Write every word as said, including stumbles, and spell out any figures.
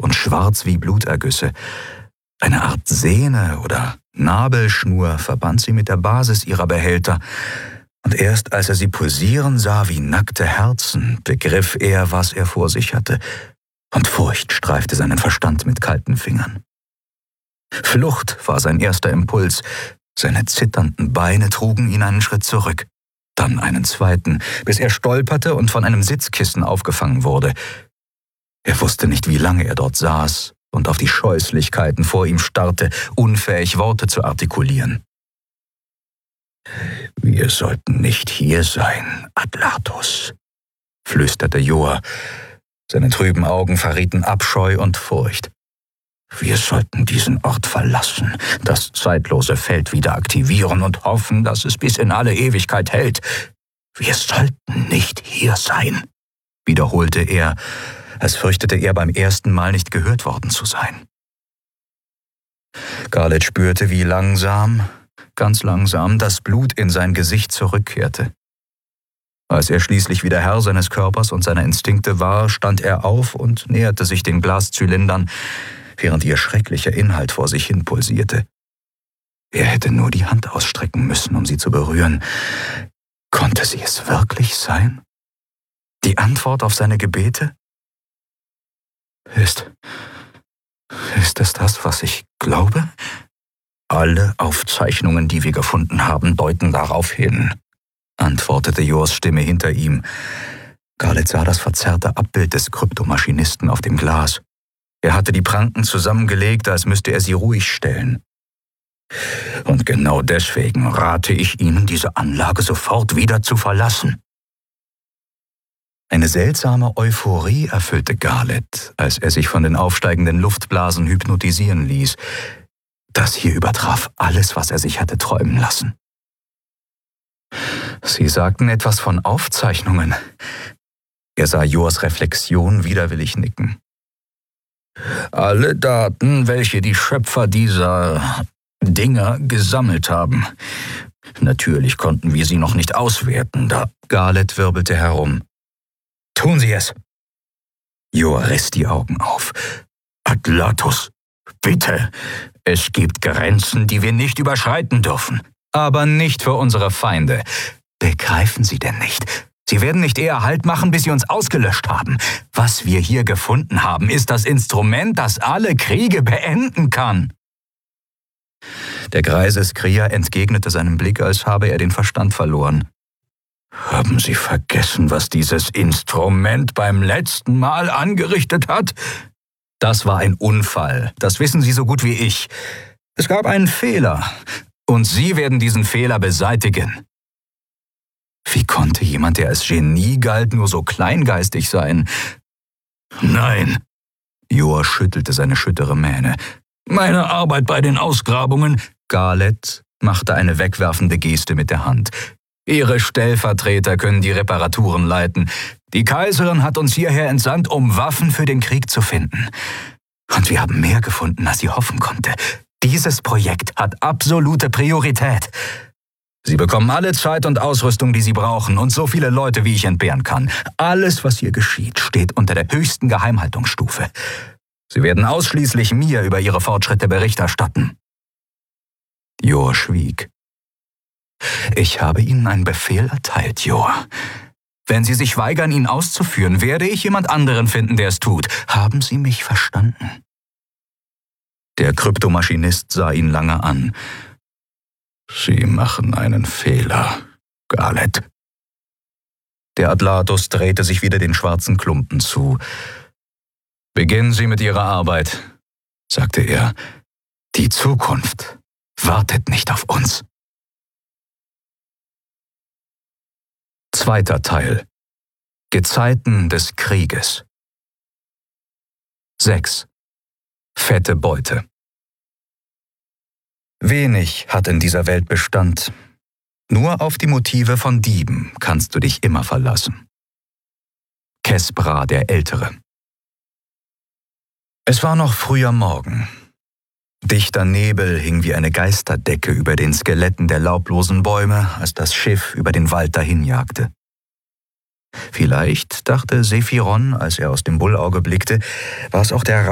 und schwarz wie Blutergüsse. Eine Art Sehne oder Nabelschnur verband sie mit der Basis ihrer Behälter, und erst als er sie pulsieren sah wie nackte Herzen, begriff er, was er vor sich hatte, und Furcht streifte seinen Verstand mit kalten Fingern. Flucht war sein erster Impuls, seine zitternden Beine trugen ihn einen Schritt zurück, dann einen zweiten, bis er stolperte und von einem Sitzkissen aufgefangen wurde. Er wusste nicht, wie lange er dort saß und auf die Scheußlichkeiten vor ihm starrte, unfähig Worte zu artikulieren. »Wir sollten nicht hier sein, Atlatos«, flüsterte Joa. Seine trüben Augen verrieten Abscheu und Furcht. »Wir sollten diesen Ort verlassen, das zeitlose Feld wieder aktivieren und hoffen, dass es bis in alle Ewigkeit hält. Wir sollten nicht hier sein«, wiederholte er, als fürchtete er beim ersten Mal nicht gehört worden zu sein. Garlet spürte, wie langsam, ganz langsam, das Blut in sein Gesicht zurückkehrte. Als er schließlich wieder Herr seines Körpers und seiner Instinkte war, stand er auf und näherte sich den Glaszylindern, während ihr schrecklicher Inhalt vor sich hin pulsierte. Er hätte nur die Hand ausstrecken müssen, um sie zu berühren. Konnte sie es wirklich sein? Die Antwort auf seine Gebete? Ist, ist es das, was ich glaube? Alle Aufzeichnungen, die wir gefunden haben, deuten darauf hin, antwortete Joas Stimme hinter ihm. Garlet sah das verzerrte Abbild des Kryptomaschinisten auf dem Glas. Er hatte die Pranken zusammengelegt, als müsste er sie ruhig stellen. Und genau deswegen rate ich Ihnen, diese Anlage sofort wieder zu verlassen. Eine seltsame Euphorie erfüllte Garlet, als er sich von den aufsteigenden Luftblasen hypnotisieren ließ. Das hier übertraf alles, was er sich hatte träumen lassen. Sie sagten etwas von Aufzeichnungen. Er sah Joas Reflexion widerwillig nicken. Alle Daten, welche die Schöpfer dieser Dinger gesammelt haben. Natürlich konnten wir sie noch nicht auswerten, da Garlet wirbelte herum. Tun Sie es! Joa riss die Augen auf. Atlatos, bitte! Es gibt Grenzen, die wir nicht überschreiten dürfen. Aber nicht für unsere Feinde. Begreifen Sie denn nicht? Sie werden nicht eher Halt machen, bis Sie uns ausgelöscht haben. Was wir hier gefunden haben, ist das Instrument, das alle Kriege beenden kann. Der greise Skrier entgegnete seinem Blick, als habe er den Verstand verloren. Haben Sie vergessen, was dieses Instrument beim letzten Mal angerichtet hat? Das war ein Unfall, das wissen Sie so gut wie ich. Es gab einen Fehler, und Sie werden diesen Fehler beseitigen. Wie konnte jemand, der als Genie galt, nur so kleingeistig sein? Nein, Joa schüttelte seine schüttere Mähne. Meine Arbeit bei den Ausgrabungen... Garlet machte eine wegwerfende Geste mit der Hand. Ihre Stellvertreter können die Reparaturen leiten. Die Kaiserin hat uns hierher entsandt, um Waffen für den Krieg zu finden. Und wir haben mehr gefunden, als sie hoffen konnte. Dieses Projekt hat absolute Priorität. Sie bekommen alle Zeit und Ausrüstung, die sie brauchen, und so viele Leute, wie ich entbehren kann. Alles, was hier geschieht, steht unter der höchsten Geheimhaltungsstufe. Sie werden ausschließlich mir über ihre Fortschritte Bericht erstatten. Joa schwieg. Ich habe Ihnen einen Befehl erteilt, Joa. Wenn Sie sich weigern, ihn auszuführen, werde ich jemand anderen finden, der es tut. Haben Sie mich verstanden? Der Kryptomaschinist sah ihn lange an. Sie machen einen Fehler, Garlet. Der Atlatos drehte sich wieder den schwarzen Klumpen zu. Beginnen Sie mit Ihrer Arbeit, sagte er. Die Zukunft wartet nicht auf uns. Zweiter Teil. Gezeiten des Krieges. sechs. Fette Beute. Wenig hat in dieser Welt Bestand. Nur auf die Motive von Dieben kannst du dich immer verlassen. Kespra der Ältere. Es war noch früher Morgen. Dichter Nebel hing wie eine Geisterdecke über den Skeletten der laublosen Bäume, als das Schiff über den Wald dahinjagte. Vielleicht, dachte Sephiron, als er aus dem Bullauge blickte, war es auch der